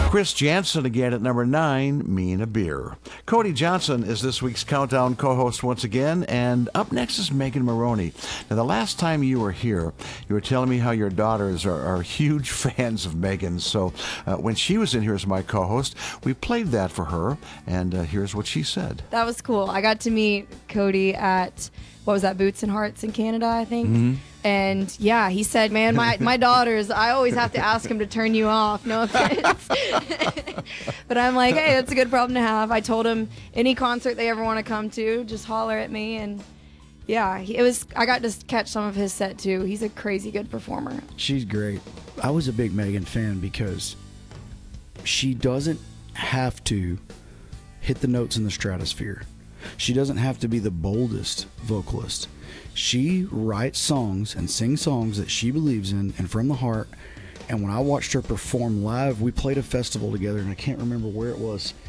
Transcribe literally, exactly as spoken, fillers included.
Chris Jansen again at number nine, Me and a Beer. Cody Johnson is this week's Countdown co-host once again, and up next is Megan Maroney. Now, the last time you were here, you were telling me how your daughters are, are huge fans of Megan, so uh, when she was in here as my co-host, we played that for her, and uh, here's what she said. That was cool. I got to meet Cody at, what was that, Boots and Hearts in Canada, I think? Mm-hmm. And yeah, he said, man, my, my daughters, I always have to ask them to turn you off. No offense. But I'm like, hey, that's a good problem to have. I told him any concert they ever want to come to, just holler at me. And yeah, it was. I got to catch some of his set too. He's a crazy good performer. She's great. I was a big Megan fan because she doesn't have to hit the notes in the stratosphere. She doesn't have to be the boldest vocalist. She writes songs and sings songs that she believes in and from the heart. And when I watched her perform live, we played a festival together, and I can't remember where it was.